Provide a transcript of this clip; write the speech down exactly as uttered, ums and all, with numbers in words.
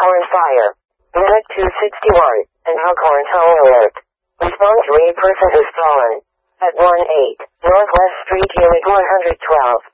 Alcorn fire. Unit two sixty-one, an Alcorn tow alert. Respond to a person who's fallen. At one eight, Northwest Street, Unit one twelve.